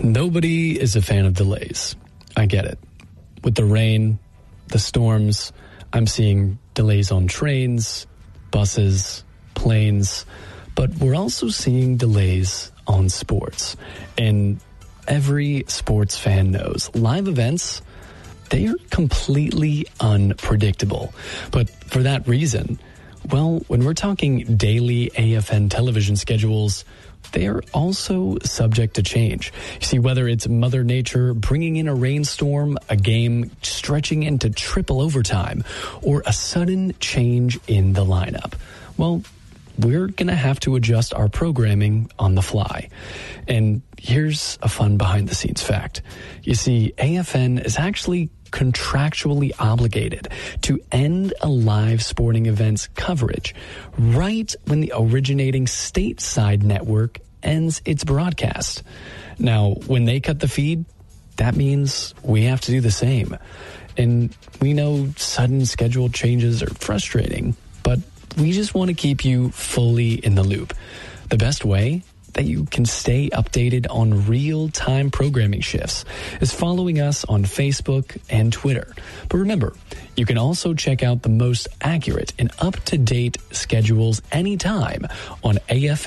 Nobody is a fan of delays. I get it. With the rain, the storms, I'm seeing delays on trains, buses, planes, but we're also seeing delays on sports. And every sports fan knows live events, they are completely unpredictable. But for that reason, well, when we're talking daily AFN television schedules, they are also subject to change. You see, whether it's Mother Nature bringing in a rainstorm, a game stretching into triple overtime, or a sudden change in the lineup, well, we're going to have to adjust our programming on the fly. And here's a fun behind-the-scenes fact. You see, AFN is actually contractually obligated to end a live sporting event's coverage right when the originating stateside network ends its broadcast. Now, when they cut the feed, that means we have to do the same. And we know sudden schedule changes are frustrating, but we just want to keep you fully in the loop. The best way that you can stay updated on real-time programming shifts is following us on Facebook and Twitter. But remember, you can also check out the most accurate and up-to-date schedules anytime on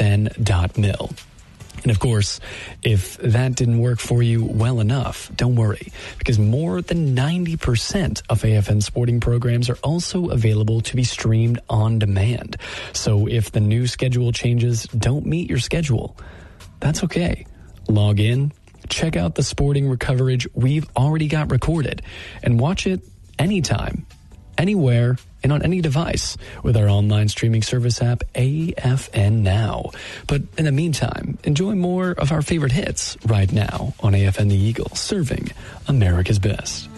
afn.mil. And of course, if that didn't work for you well enough, don't worry, because more than 90% of AFN sporting programs are also available to be streamed on demand. So if the new schedule changes don't meet your schedule, that's okay. Log in, check out the sporting coverage we've already got recorded, and watch it anytime, anywhere, and on any device with our online streaming service app, AFN Now. But in the meantime, enjoy more of our favorite hits right now on AFN The Eagle, serving America's best.